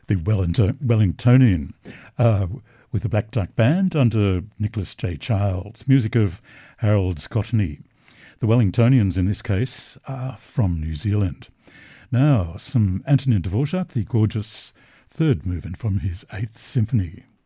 the Wellingtonian, with the Black Duck Band under Nicholas J. Childs, music of Harold Scottney. The Wellingtonians in this case are from New Zealand. Now, some Antonin Dvorak, the gorgeous third movement from his Eighth Symphony.